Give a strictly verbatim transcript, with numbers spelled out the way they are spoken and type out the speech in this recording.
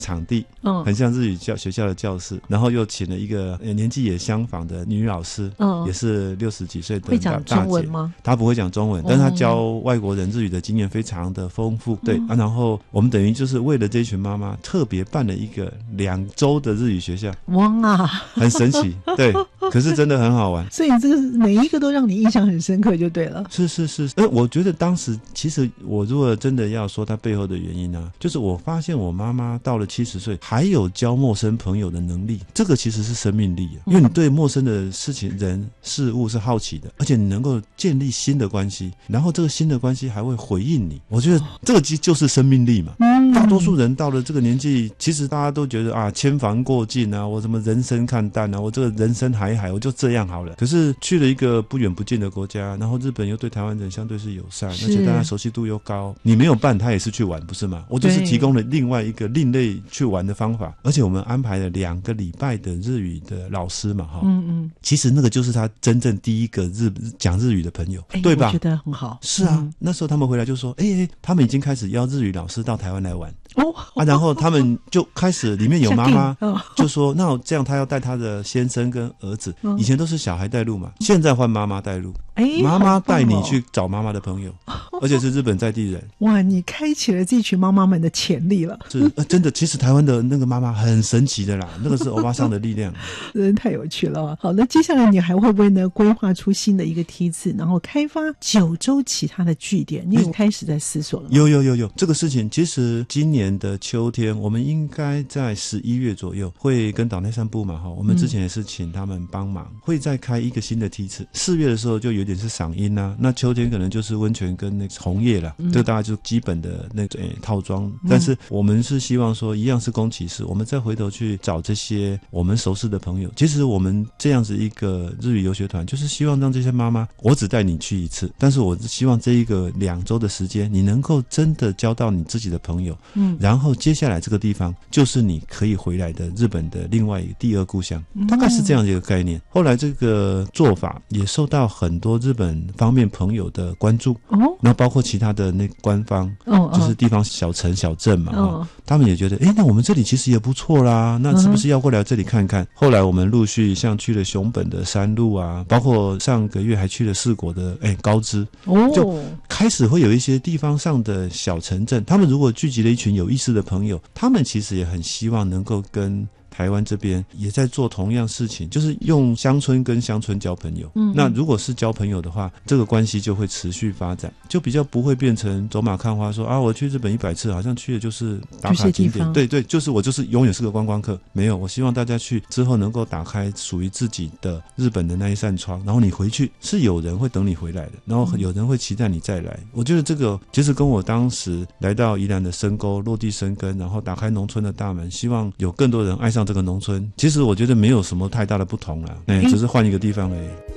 场地，嗯，很像日语教学校的教室，然后又请了一个年纪也相仿的女老师，嗯，也是六十几岁的大会讲中文吗？ 她不会讲中文，但是她教外国人日语的经验非常的丰富，对、嗯、啊，然后我们等于就是为了这群妈妈特别办了一个两周的日语学校， 哇， 很神奇，对，可是真的很好玩， 所以这个每一个都让你印象很深刻就对了。 是是是，呃，我觉得当时其实我如果真的要说它背后的原因呢、啊，就是我发现我妈妈到了七十岁还有交陌生朋友的能力，这个其实是生命力啊，因为你对陌生的事情、人、事物是好奇的，而且你能够建立新的关系，然后这个新的关系还会回应你，我觉得这个就是生命力嘛。大多数人到了这个年纪，其实大家都觉得啊，千帆过尽啊，我什么人生看淡啊，我这个人生海海，我就这样好了。可是去了一个不远不近的国家，然后日本又对台湾人相对是友善，而且大家熟悉度又高，你没有办他也是去玩，不是吗？我就是提供了另外一个另类去玩的方法，而且我们安排了两个礼拜的日语的老师嘛，哈，嗯嗯，其实那个就是他真正第一个日讲日语的朋友，对吧？ 我觉得很好。 是啊，嗯、那时候他们回来就说，哎、欸，他们已经开始邀日语老师到台湾来玩。哦啊，然后他们就开始里面有妈妈就说，那这样他要带他的先生跟儿子，以前都是小孩带路嘛，现在换妈妈带路，妈妈带你去找妈妈的朋友，而且是日本在地人。 哇，你开启了这群妈妈们的潜力了。 是、呃、真的，其实台湾的那个妈妈很神奇的啦，那个是欧巴桑的力量， 真的太有趣了。好，那接下来你还会不会呢规划出新的一个梯次，然后开发九州其他的据点？你有开始在思索了吗？ 有有有有，这个事情其实今年的秋天，我们应该在十一月左右会跟岛内散步嘛，哈，我们之前也是请他们帮忙，嗯、会再开一个新的梯次。四月的时候就有点是赏樱啊，那秋天可能就是温泉跟那个红叶啦，嗯、这大概就基本的那种、欸、套装。嗯、但是我们是希望说，一样是宫崎市，我们再回头去找这些我们熟识的朋友。其实我们这样子一个日语游学团，就是希望让这些妈妈，我只带你去一次，但是我希望这一个两周的时间，你能够真的交到你自己的朋友，嗯，然后接下来这个地方就是你可以回来的日本的另外一个第二故乡，大概是这样的一个概念。后来这个做法也受到很多日本方面朋友的关注，哦，然后包括其他的那官方，哦，就是地方小城小镇嘛，哦，他们也觉得，哎，那我们这里其实也不错啦，那是不是要过来这里看看？嗯、后来我们陆续像去了熊本的山路啊，包括上个月还去了四国的哎高知，哦，就开始会有一些地方上的小城镇，他们如果聚集了一群有意思的朋友，他们其实也很希望能够跟台湾这边也在做同样事情，就是用乡村跟乡村交朋友。嗯，那如果是交朋友的话，这个关系就会持续发展，就比较不会变成走马看花说啊，我去日本一百次，好像去的就是打卡景点。对对，就是我就是永远是个观光客。没有，我希望大家去之后能够打开属于自己的日本的那一扇窗，然后你回去是有人会等你回来的，然后有人会期待你再来。我觉得这个其实跟我当时来到宜兰的深沟落地生根，然后打开农村的大门，希望有更多人爱上这个农村，其实我觉得没有什么太大的不同啦，哎，只是换一个地方而已。